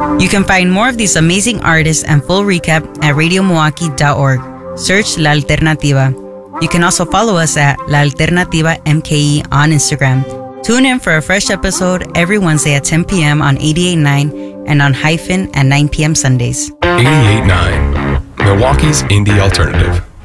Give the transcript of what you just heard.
You can find more of these amazing artists and full recap at radiomilwaukee.org. Search La Alternativa. You can also follow us at La Alternativa MKE on Instagram. Tune in for a fresh episode every Wednesday at 10 p.m. on 88.9 and on Hyphen at 9 p.m. Sundays. 88.9, Milwaukee's Indie Alternative.